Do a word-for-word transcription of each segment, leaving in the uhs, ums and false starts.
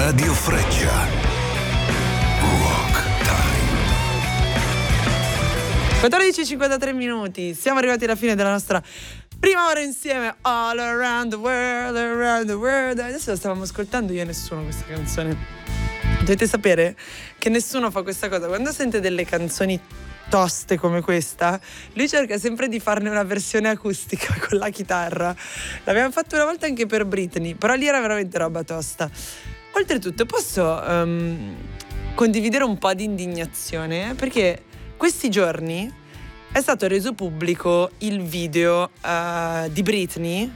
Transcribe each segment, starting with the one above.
Radio Freccia. Rock Time. quattordici e cinquantatré minuti, siamo arrivati alla fine della nostra prima ora insieme. All around the world, around the world. Adesso la stavamo ascoltando io e nessuno questa canzone. Dovete sapere che nessuno fa questa cosa. Quando sente delle canzoni toste come questa, lui cerca sempre di farne una versione acustica con la chitarra. L'abbiamo fatto una volta anche per Britney, però lì era veramente roba tosta. Oltretutto posso um, condividere un po' di indignazione, perché questi giorni è stato reso pubblico il video uh, di Britney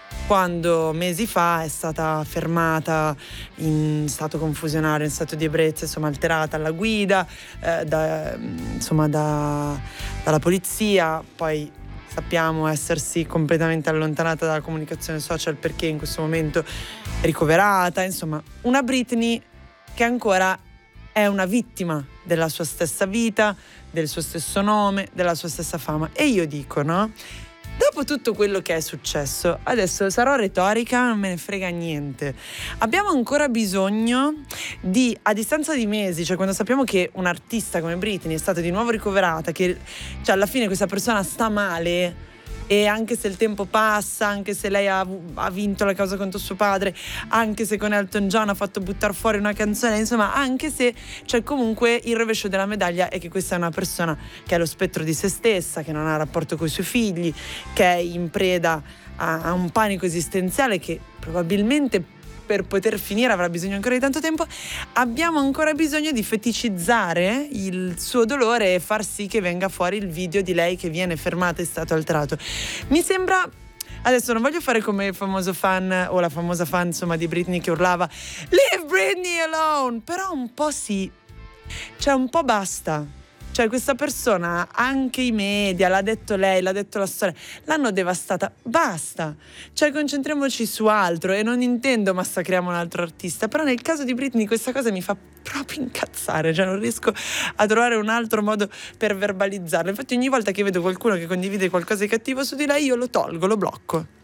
quando mesi fa è stata fermata in stato confusionario, in stato di ebbrezza, insomma alterata alla guida, eh, da, insomma da, dalla polizia. Poi sappiamo essersi completamente allontanata dalla comunicazione social perché in questo momento è ricoverata. Insomma, una Britney che ancora è una vittima della sua stessa vita, del suo stesso nome, della sua stessa fama. E io dico, no? Dopo tutto quello che è successo, adesso sarò retorica, non me ne frega niente. Abbiamo ancora bisogno di, a distanza di mesi, cioè quando sappiamo che un artista come Britney è stata di nuovo ricoverata, che cioè alla fine questa persona sta male, e anche se il tempo passa, anche se lei ha, ha vinto la causa contro suo padre, anche se con Elton John ha fatto buttare fuori una canzone, insomma, anche se c'è comunque il rovescio della medaglia è che questa è una persona che è lo spettro di se stessa, che non ha rapporto con i suoi figli, che è in preda a, a un panico esistenziale che probabilmente per poter finire avrà bisogno ancora di tanto tempo. Abbiamo ancora bisogno di feticizzare il suo dolore e far sì che venga fuori il video di lei che viene fermata in stato alterato. Mi sembra, adesso non voglio fare come il famoso fan o la famosa fan insomma di Britney che urlava "Leave Britney alone", però un po' sì, cioè un po' basta. Cioè questa persona, anche i media, l'ha detto lei, l'ha detto la storia, l'hanno devastata, basta. Cioè concentriamoci su altro, e non intendo massacriamo un altro artista, però nel caso di Britney questa cosa mi fa proprio incazzare, cioè non riesco a trovare un altro modo per verbalizzarlo. Infatti ogni volta che vedo qualcuno che condivide qualcosa di cattivo su di lei io lo tolgo, lo blocco.